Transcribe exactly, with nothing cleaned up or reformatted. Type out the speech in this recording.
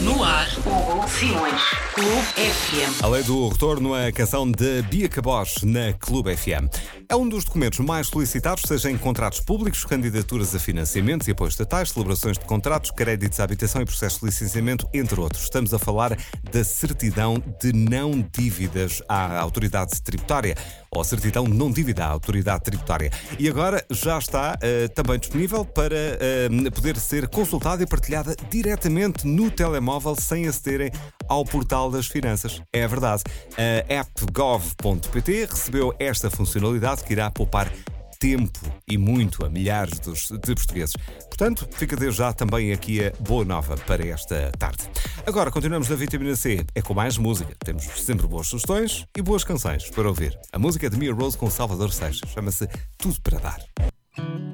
No ar, Hugo Simões, Clube F M. A lei do retorno, a canção de Bia Cabos na Clube F M. É um dos documentos mais solicitados, seja em contratos públicos, candidaturas a financiamentos e apoios estatais, celebrações de contratos, créditos à habitação e processos de licenciamento, entre outros. Estamos a falar da certidão de não dívidas à autoridade tributária, ou a certidão de não dívida à autoridade tributária. E agora já está uh, também disponível para uh, poder ser consultada e partilhada diretamente no telemóvel sem acederem ao portal das finanças. É verdade. A app gov ponto pt recebeu esta funcionalidade que irá poupar tempo e muito a milhares dos, de portugueses. Portanto, fica desde já também aqui a boa nova para esta tarde. Agora, continuamos na Vitamina C. É com mais música. Temos sempre boas sugestões e boas canções para ouvir. A música é de Mia Rose com Salvador Seixas. Chama-se Tudo para Dar.